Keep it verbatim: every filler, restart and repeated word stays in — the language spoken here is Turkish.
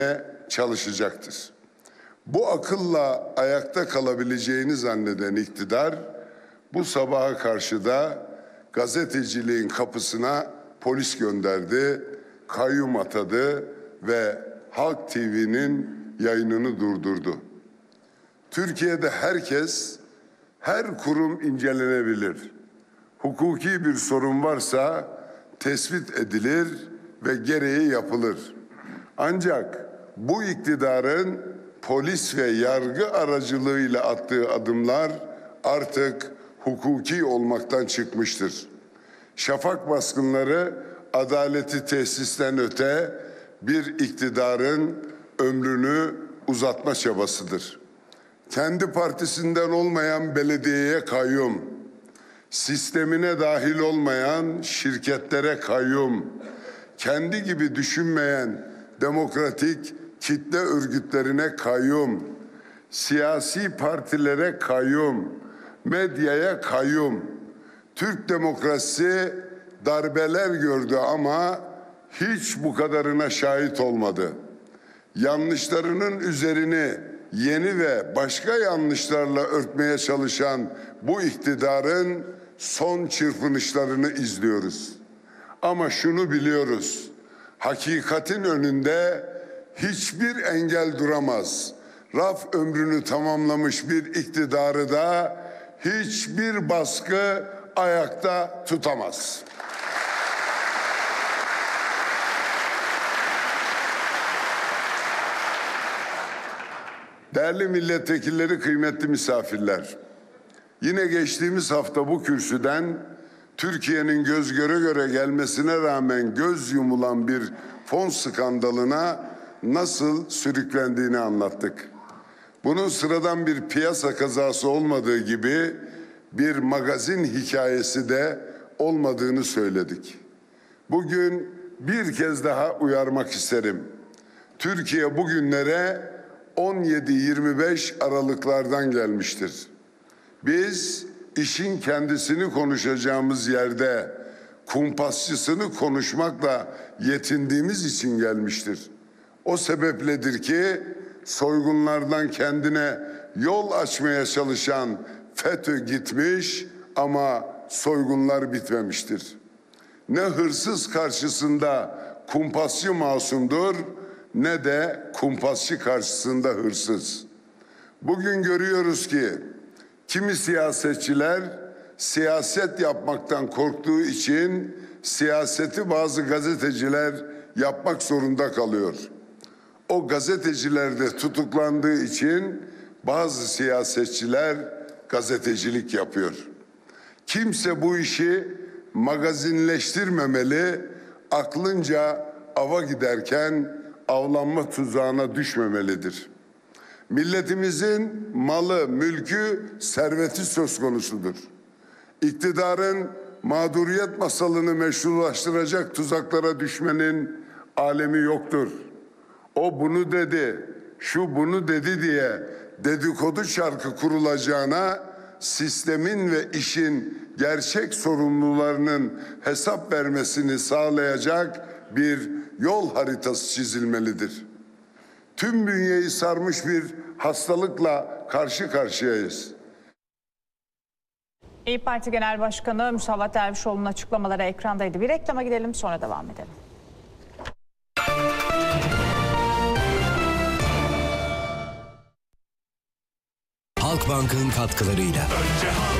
çalışacaktır. Bu akılla ayakta kalabileceğini zanneden iktidar, bu sabaha karşı da gazeteciliğin kapısına polis gönderdi, kayyum atadı ve Halk T V'nin yayınını durdurdu. Türkiye'de herkes, her kurum incelenebilir. Hukuki bir sorun varsa tespit edilir ve gereği yapılır. Ancak bu iktidarın polis ve yargı aracılığıyla attığı adımlar artık hukuki olmaktan çıkmıştır. Şafak baskınları adaleti tesisten öte bir iktidarın ömrünü uzatma çabasıdır. Kendi partisinden olmayan belediyeye kayyum, sistemine dahil olmayan şirketlere kayyum, kendi gibi düşünmeyen demokratik kitle örgütlerine kayyum, siyasi partilere kayyum, medyaya kayyum. Türk demokrasisi darbeler gördü ama hiç bu kadarına şahit olmadı. Yanlışlarının üzerini yeni ve başka yanlışlarla örtmeye çalışan bu iktidarın son çırpınışlarını izliyoruz. Ama şunu biliyoruz, hakikatin önünde hiçbir engel duramaz. Raf ömrünü tamamlamış bir iktidarı da hiçbir baskı ayakta tutamaz. Değerli milletvekilleri, kıymetli misafirler, yine geçtiğimiz hafta bu kürsüden Türkiye'nin göz göre göre gelmesine rağmen göz yumulan bir fon skandalına nasıl sürüklendiğini anlattık. Bunun sıradan bir piyasa kazası olmadığı gibi bir magazin hikayesi de olmadığını söyledik. Bugün bir kez daha uyarmak isterim. Türkiye bugünlere on yedi yirmi beş Aralıklardan gelmiştir. Biz işin kendisini konuşacağımız yerde kumpasçısını konuşmakla yetindiğimiz için gelmiştir. O sebepledir ki soygunlardan kendine yol açmaya çalışan FETÖ gitmiş ama soygunlar bitmemiştir. Ne hırsız karşısında kumpasçı masumdur, ne de kumpasçı karşısında hırsız. Bugün görüyoruz ki kimi siyasetçiler siyaset yapmaktan korktuğu için siyaseti bazı gazeteciler yapmak zorunda kalıyor. O gazeteciler de tutuklandığı için bazı siyasetçiler gazetecilik yapıyor. Kimse bu işi magazinleştirmemeli, aklınca ava giderken avlanma tuzağına düşmemelidir. Milletimizin malı, mülkü, serveti söz konusudur. İktidarın mağduriyet masalını meşrulaştıracak tuzaklara düşmenin alemi yoktur. O bunu dedi, şu bunu dedi diye dedikodu çarkı kurulacağına sistemin ve işin gerçek sorumlularının hesap vermesini sağlayacak bir yol haritası çizilmelidir. Tüm bünyeyi sarmış bir hastalıkla karşı karşıyayız. İYİ Parti Genel Başkanı Musavat Dervişoğlu'nun açıklamaları ekrandaydı. Bir reklama gidelim, sonra devam edelim. Halkbank'ın katkılarıyla.